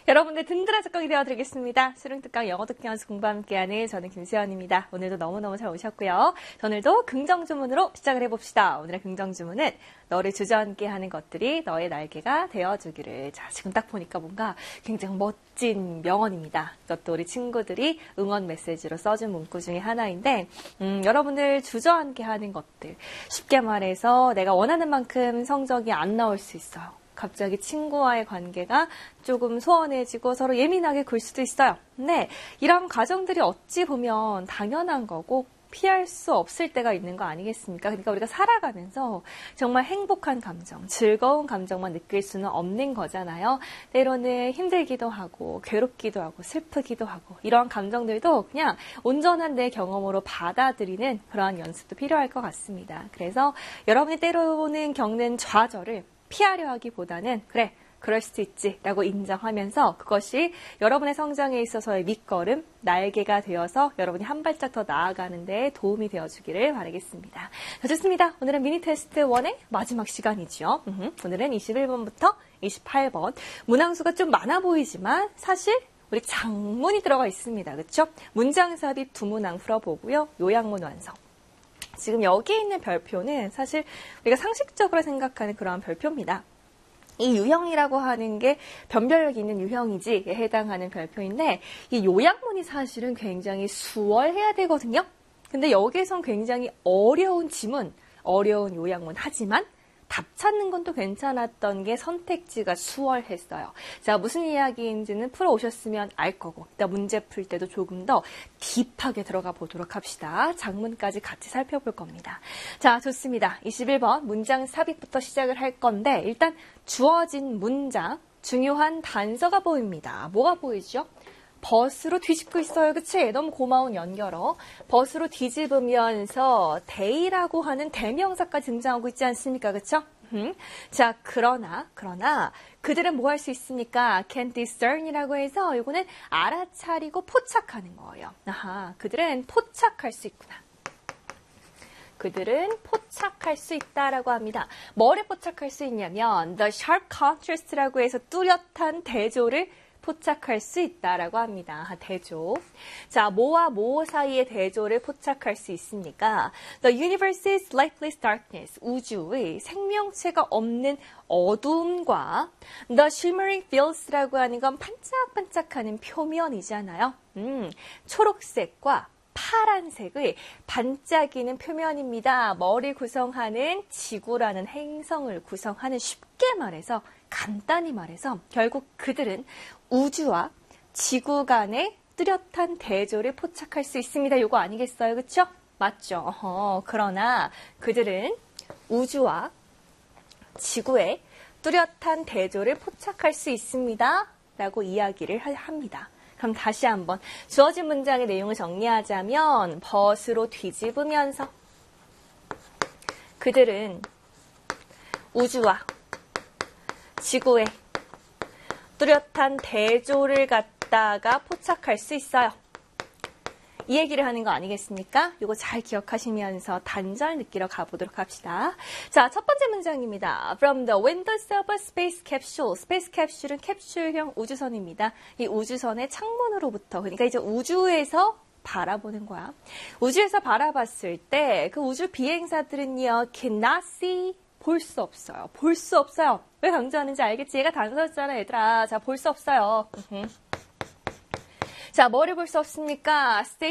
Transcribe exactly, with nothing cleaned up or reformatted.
여러분들 든든한 적강이 되어드리겠습니다. 수능특강 영어 듣기 연습 공부 함께하는 저는 김수연입니다. 오늘도 너무너무 잘 오셨고요. 오늘도 긍정주문으로 시작을 해봅시다. 오늘의 긍정주문은 너를 주저앉게 하는 것들이 너의 날개가 되어주기를. 자, 지금 딱 보니까 뭔가 굉장히 멋진 명언입니다. 이것도 우리 친구들이 응원 메시지로 써준 문구 중에 하나인데 음, 여러분들 주저앉게 하는 것들. 쉽게 말해서 내가 원하는 만큼 성적이 안 나올 수 있어요. 갑자기 친구와의 관계가 조금 소원해지고 서로 예민하게 굴 수도 있어요. 근데 이런 과정들이 어찌 보면 당연한 거고 피할 수 없을 때가 있는 거 아니겠습니까? 그러니까 우리가 살아가면서 정말 행복한 감정, 즐거운 감정만 느낄 수는 없는 거잖아요. 때로는 힘들기도 하고 괴롭기도 하고 슬프기도 하고 이러한 감정들도 그냥 온전한 내 경험으로 받아들이는 그러한 연습도 필요할 것 같습니다. 그래서 여러분이 때로는 겪는 좌절을 피하려 하기보다는 그래, 그럴 수도 있지 라고 인정하면서 그것이 여러분의 성장에 있어서의 밑거름, 날개가 되어서 여러분이 한 발짝 더 나아가는 데 도움이 되어주기를 바라겠습니다. 자, 좋습니다. 오늘은 미니 테스트 일의 마지막 시간이죠. 으흠, 오늘은 이십일 번부터 이십팔 번. 문항수가 좀 많아 보이지만 사실 우리 장문이 들어가 있습니다. 그렇죠? 문장 삽입 두 문항 풀어보고요. 요약문 완성. 지금 여기 있는 별표는 사실 우리가 상식적으로 생각하는 그러한 별표입니다. 이 유형이라고 하는 게 변별력이 있는 유형이지에 해당하는 별표인데 이 요약문이 사실은 굉장히 수월해야 되거든요. 근데 여기에선 굉장히 어려운 지문, 어려운 요약문 하지만 답 찾는 건 또 괜찮았던 게 선택지가 수월했어요. 자, 무슨 이야기인지는 풀어오셨으면 알 거고 이따 문제 풀 때도 조금 더 딥하게 들어가 보도록 합시다. 장문까지 같이 살펴볼 겁니다. 자, 좋습니다. 이십일 번 문장 삽입부터 시작을 할 건데 일단 주어진 문장 중요한 단서가 보입니다. 뭐가 보이죠? 벗으로 뒤집고 있어요. 그치? 너무 고마운 연결어. 벗으로 뒤집으면서 they라고 하는 대명사까지 등장하고 있지 않습니까? 그쵸? 음. 자, 그러나, 그러나, 그들은 뭐 할 수 있습니까? can discern이라고 해서 이거는 알아차리고 포착하는 거예요. 아하, 그들은 포착할 수 있구나. 그들은 포착할 수 있다라고 합니다. 뭐를 포착할 수 있냐면 the sharp contrast라고 해서 뚜렷한 대조를 포착할 수 있다라고 합니다. 대조. 자, 뭐와 뭐 사이의 대조를 포착할 수 있습니까? The universe's lifeless darkness, 우주의 생명체가 없는 어두움과 the shimmering fields라고 하는 건 반짝반짝하는 표면이잖아요. 음, 초록색과 파란색의 반짝이는 표면입니다. 뭐를 구성하는 지구라는 행성을 구성하는 쉽게 말해서 간단히 말해서 결국 그들은 우주와 지구 간의 뚜렷한 대조를 포착할 수 있습니다. 이거 아니겠어요? 그렇죠? 맞죠? 어허, 그러나 그들은 우주와 지구의 뚜렷한 대조를 포착할 수 있습니다. 라고 이야기를 합니다. 그럼 다시 한번 주어진 문장의 내용을 정리하자면 벗으로 뒤집으면서 그들은 우주와 지구의 뚜렷한 대조를 갖다가 포착할 수 있어요. 이 얘기를 하는 거 아니겠습니까? 이거 잘 기억하시면서 단절 느끼러 가보도록 합시다. 자, 첫 번째 문장입니다. From the windows of a space capsule. 스페이스 캡슐은 캡슐형 우주선입니다. 이 우주선의 창문으로부터, 그러니까 이제 우주에서 바라보는 거야. 우주에서 바라봤을 때 그 우주 비행사들은요, cannot see, 볼 수 없어요. 볼 수 없어요. 왜 강조하는지 알겠지? 얘가 단서였잖아, 얘들아. 자, 볼 수 없어요. 자, 뭐를 볼 수 없습니까?